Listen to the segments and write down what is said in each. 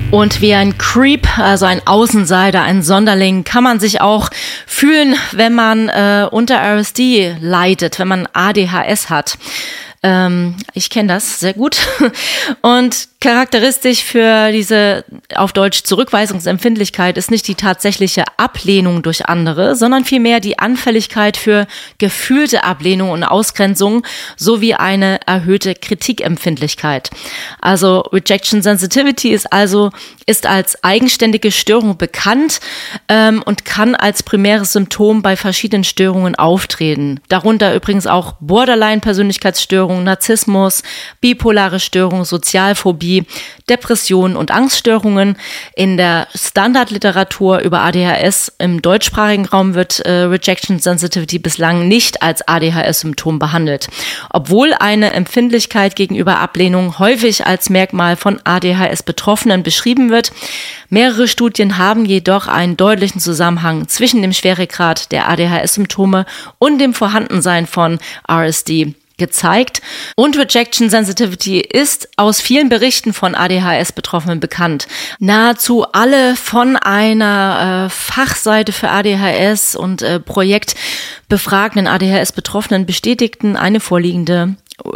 Und wie ein Creep, also ein Außenseiter, ein Sonderling, kann man sich auch fühlen, wenn man unter RSD leidet, wenn man ADHS hat. Ich kenne das sehr gut. Und charakteristisch für diese auf Deutsch Zurückweisungsempfindlichkeit ist nicht die tatsächliche Ablehnung durch andere, sondern vielmehr die Anfälligkeit für gefühlte Ablehnung und Ausgrenzung sowie eine erhöhte Kritikempfindlichkeit. Also Rejection Sensitivity ist als eigenständige Störung bekannt und kann als primäres Symptom bei verschiedenen Störungen auftreten. Darunter übrigens auch Borderline-Persönlichkeitsstörungen, Narzissmus, bipolare Störung, Sozialphobie, Depressionen und Angststörungen. In der Standardliteratur über ADHS im deutschsprachigen Raum wird Rejection Sensitivity bislang nicht als ADHS-Symptom behandelt, obwohl eine Empfindlichkeit gegenüber Ablehnung häufig als Merkmal von ADHS-Betroffenen beschrieben wird. Mehrere Studien haben jedoch einen deutlichen Zusammenhang zwischen dem Schweregrad der ADHS-Symptome und dem Vorhandensein von RSD gezeigt. Und Rejection Sensitivity ist aus vielen Berichten von ADHS-Betroffenen bekannt. Nahezu alle von einer Fachseite für ADHS und Projekt befragenden ADHS-Betroffenen bestätigten eine vorliegende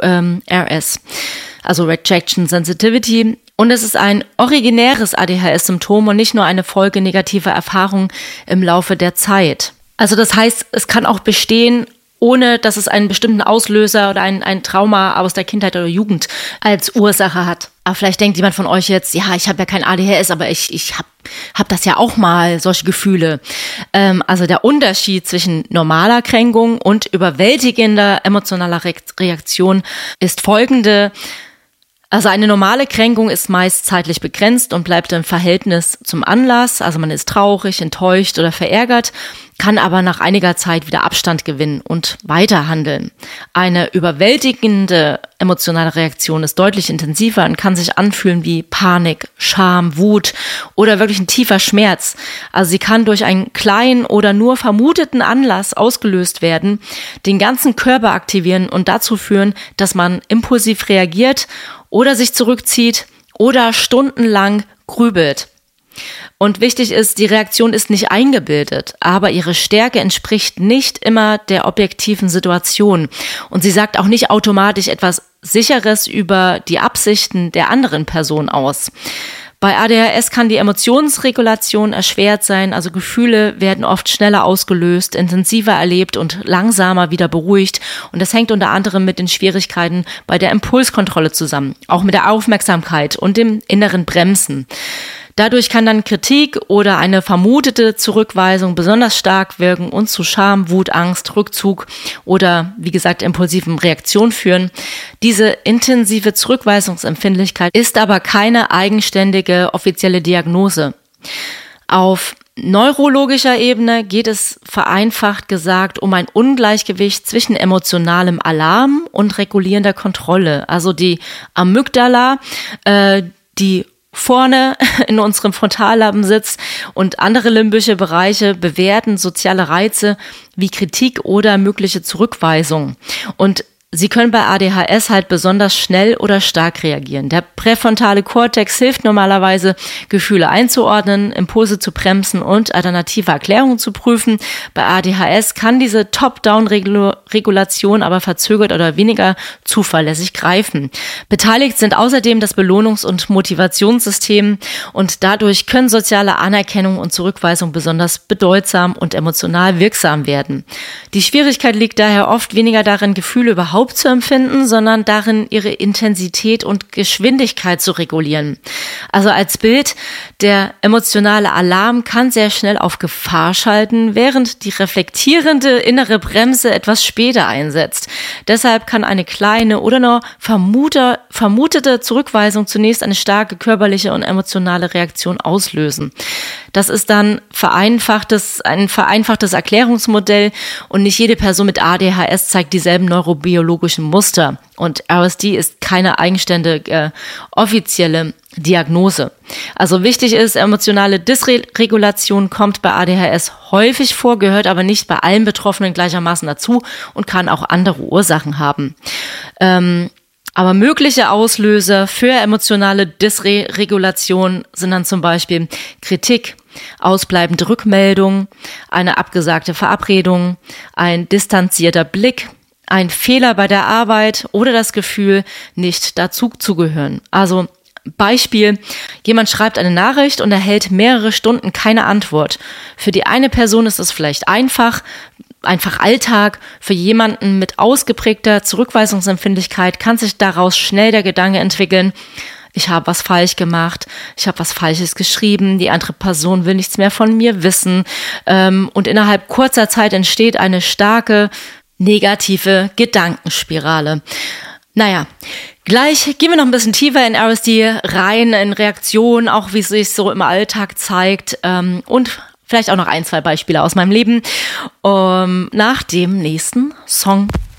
RS, also Rejection Sensitivity. Und es ist ein originäres ADHS-Symptom und nicht nur eine Folge negativer Erfahrungen im Laufe der Zeit. Also das heißt, es kann auch bestehen, ohne dass es einen bestimmten Auslöser oder ein Trauma aus der Kindheit oder Jugend als Ursache hat. Aber vielleicht denkt jemand von euch jetzt, ja, ich habe ja kein ADHS, aber ich hab das ja auch mal, solche Gefühle. Also der Unterschied zwischen normaler Kränkung und überwältigender emotionaler Reaktion ist folgende. Also eine normale Kränkung ist meist zeitlich begrenzt und bleibt im Verhältnis zum Anlass. Also man ist traurig, enttäuscht oder verärgert, kann aber nach einiger Zeit wieder Abstand gewinnen und weiterhandeln. Eine überwältigende emotionale Reaktion ist deutlich intensiver und kann sich anfühlen wie Panik, Scham, Wut oder wirklich ein tiefer Schmerz. Also sie kann durch einen kleinen oder nur vermuteten Anlass ausgelöst werden, den ganzen Körper aktivieren und dazu führen, dass man impulsiv reagiert oder sich zurückzieht oder stundenlang grübelt. Und wichtig ist, die Reaktion ist nicht eingebildet, aber ihre Stärke entspricht nicht immer der objektiven Situation. Und sie sagt auch nicht automatisch etwas Sicheres über die Absichten der anderen Person aus. Bei ADHS kann die Emotionsregulation erschwert sein, also Gefühle werden oft schneller ausgelöst, intensiver erlebt und langsamer wieder beruhigt. Und das hängt unter anderem mit den Schwierigkeiten bei der Impulskontrolle zusammen, auch mit der Aufmerksamkeit und dem inneren Bremsen. Dadurch kann dann Kritik oder eine vermutete Zurückweisung besonders stark wirken und zu Scham, Wut, Angst, Rückzug oder, wie gesagt, impulsiven Reaktionen führen. Diese intensive Zurückweisungsempfindlichkeit ist aber keine eigenständige offizielle Diagnose. Auf neurologischer Ebene geht es vereinfacht gesagt um ein Ungleichgewicht zwischen emotionalem Alarm und regulierender Kontrolle. Also die Amygdala, die vorne in unserem Frontallappen sitzt und andere limbische Bereiche bewerten soziale Reize wie Kritik oder mögliche Zurückweisung. Und sie können bei ADHS halt besonders schnell oder stark reagieren. Der präfrontale Kortex hilft normalerweise, Gefühle einzuordnen, Impulse zu bremsen und alternative Erklärungen zu prüfen. Bei ADHS kann diese Top-Down-Regulation aber verzögert oder weniger zuverlässig greifen. Beteiligt sind außerdem das Belohnungs- und Motivationssystem und dadurch können soziale Anerkennung und Zurückweisung besonders bedeutsam und emotional wirksam werden. Die Schwierigkeit liegt daher oft weniger darin, Gefühle überhaupt zu empfinden, sondern darin, ihre Intensität und Geschwindigkeit zu regulieren. Also als Bild, der emotionale Alarm kann sehr schnell auf Gefahr schalten, während die reflektierende innere Bremse etwas später einsetzt. Deshalb kann eine kleine oder nur vermutete Zurückweisung zunächst eine starke körperliche und emotionale Reaktion auslösen. Das ist dann ein vereinfachtes Erklärungsmodell und nicht jede Person mit ADHS zeigt dieselben neurobiologischen Muster. Und RSD ist keine eigenständige offizielle Diagnose. Also wichtig ist, emotionale Dysregulation kommt bei ADHS häufig vor, gehört aber nicht bei allen Betroffenen gleichermaßen dazu und kann auch andere Ursachen haben. Aber mögliche Auslöser für emotionale Dysregulation sind dann zum Beispiel Kritik, ausbleibende Rückmeldung, eine abgesagte Verabredung, ein distanzierter Blick, ein Fehler bei der Arbeit oder das Gefühl, nicht dazu zu gehören. Also Beispiel, jemand schreibt eine Nachricht und erhält mehrere Stunden keine Antwort. Für die eine Person ist es vielleicht einfach Alltag. Für jemanden mit ausgeprägter Zurückweisungsempfindlichkeit kann sich daraus schnell der Gedanke entwickeln, ich habe was falsch gemacht, ich habe was Falsches geschrieben, die andere Person will nichts mehr von mir wissen. Und innerhalb kurzer Zeit entsteht eine starke negative Gedankenspirale. Naja, gleich gehen wir noch ein bisschen tiefer in RSD rein, in Reaktionen, auch wie es sich so im Alltag zeigt und vielleicht auch noch 1, 2 Beispiele aus meinem Leben nach dem nächsten Song.